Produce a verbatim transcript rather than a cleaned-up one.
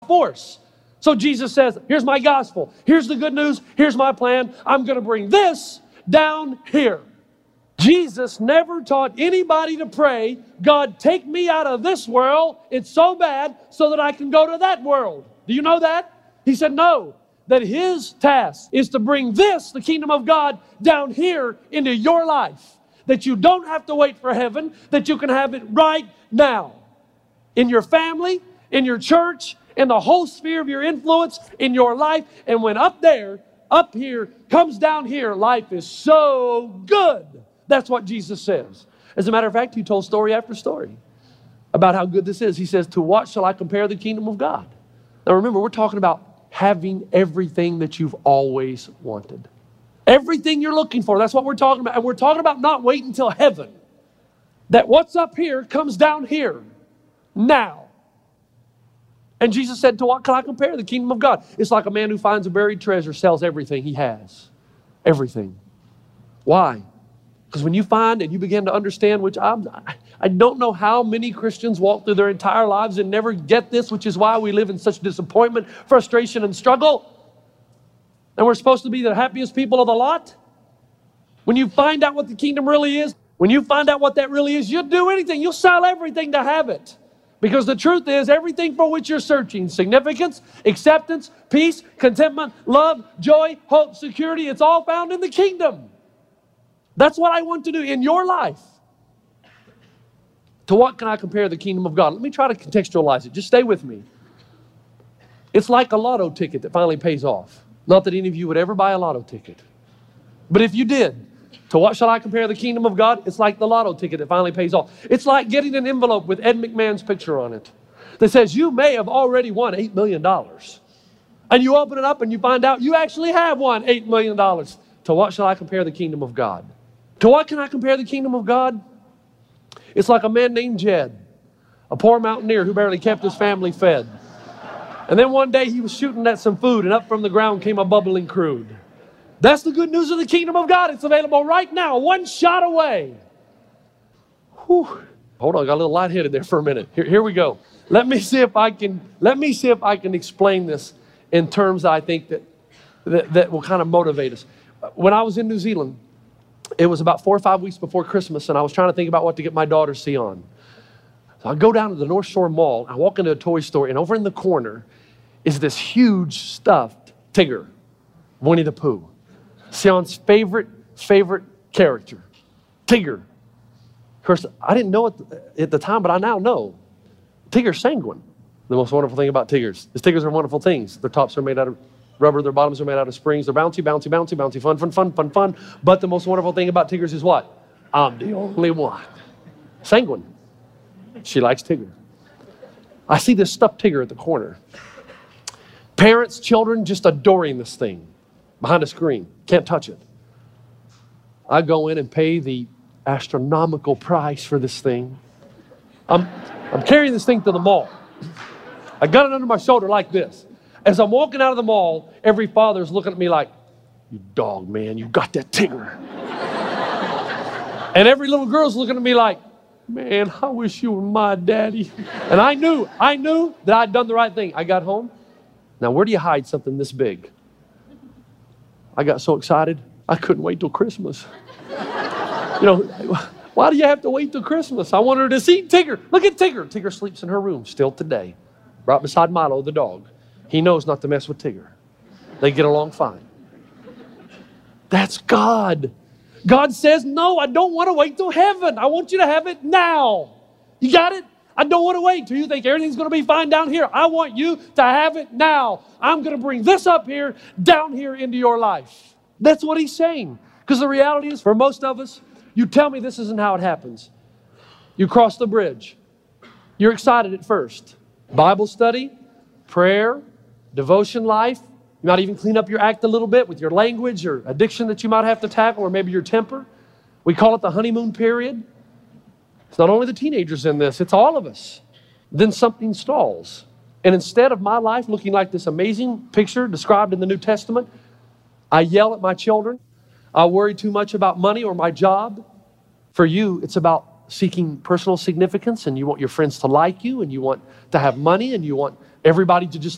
force. So Jesus says, here's my gospel. Here's the good news. Here's my plan. I'm going to bring this down here. Jesus never taught anybody to pray, God, take me out of this world. It's so bad so that I can go to that world. Do you know that? He said, no, that his task is to bring this, the kingdom of God, down here into your life. That you don't have to wait for heaven, that you can have it right now. In your family, in your church, in the whole sphere of your influence, in your life. And when up there, up here, comes down here, life is so good. That's what Jesus says. As a matter of fact, he told story after story about how good this is. He says, to what shall I compare the kingdom of God? Now remember, we're talking about having everything that you've always wanted. Everything you're looking for, that's what we're talking about. And we're talking about not waiting until heaven. That what's up here comes down here now. And Jesus said, to what can I compare the kingdom of God? It's like a man who finds a buried treasure, sells everything he has. Everything. Why? Because when you find and you begin to understand, which I'm, I don't know how many Christians walk through their entire lives and never get this, which is why we live in such disappointment, frustration, and struggle. And we're supposed to be the happiest people of the lot. When you find out what the kingdom really is, when you find out what that really is, you'll do anything. You'll sell everything to have it. Because the truth is, everything for which you're searching, significance, acceptance, peace, contentment, love, joy, hope, security, it's all found in the kingdom. That's what I want to do in your life. To what can I compare the kingdom of God? Let me try to contextualize it. Just stay with me. It's like a lotto ticket that finally pays off. Not that any of you would ever buy a lotto ticket. But if you did, to what shall I compare the kingdom of God? It's like the lotto ticket that finally pays off. It's like getting an envelope with Ed McMahon's picture on it that says you may have already won eight million dollars. And you open it up and you find out you actually have won eight million dollars. To what shall I compare the kingdom of God? To what can I compare the kingdom of God? It's like a man named Jed, a poor mountaineer who barely kept his family fed. And then one day he was shooting at some food and up from the ground came a bubbling crude. That's the good news of the kingdom of God. It's available right now, one shot away. Whew. Hold on, I got a little lightheaded there for a minute. Here, here we go. Let me see if I can, let me see if I can explain this in terms I think that, that, that will kind of motivate us. When I was in New Zealand, it was about four or five weeks before Christmas, and I was trying to think about what to get my daughter to see on. So I go down to the North Shore Mall, I walk into a toy store, and over in the corner is this huge stuffed Tigger, Winnie the Pooh. Sion's favorite, favorite character, Tigger. Of course, I didn't know it at the time, but I now know. Tigger's sanguine. The most wonderful thing about Tiggers is Tiggers are wonderful things. Their tops are made out of rubber, their bottoms are made out of springs. They're bouncy, bouncy, bouncy, bouncy, fun, fun, fun, fun, fun. But the most wonderful thing about Tiggers is what? I'm the only one. Sanguine. She likes Tigger. I see this stuffed Tigger at the corner. Parents, children just adoring this thing behind a screen. Can't touch it. I go in and pay the astronomical price for this thing. I'm, I'm carrying this thing to the mall. I got it under my shoulder like this. As I'm walking out of the mall, every father's looking at me like, you dog, man, you got that Tigger. And every little girl's looking at me like, man, I wish you were my daddy. And I knew, I knew that I'd done the right thing. I got home. Now, where do you hide something this big? I got so excited, I couldn't wait till Christmas. You know, why do you have to wait till Christmas? I want her to see Tigger. Look at Tigger. Tigger sleeps in her room still today, right beside Milo, the dog. He knows not to mess with Tigger. They get along fine. That's God. God says, no, I don't want to wait till heaven. I want you to have it now. You got it? I don't want to wait till you think everything's going to be fine down here. I want you to have it now. I'm going to bring this up here, down here into your life. That's what he's saying. Because the reality is, for most of us, you tell me this isn't how it happens. You cross the bridge. You're excited at first. Bible study, prayer, devotion life. You might even clean up your act a little bit with your language or addiction that you might have to tackle, or maybe your temper. We call it the honeymoon period. It's not only the teenagers in this, it's all of us. Then something stalls. And instead of my life looking like this amazing picture described in the New Testament, I yell at my children. I worry too much about money or my job. For you, it's about seeking personal significance, and you want your friends to like you, and you want to have money, and you want everybody to just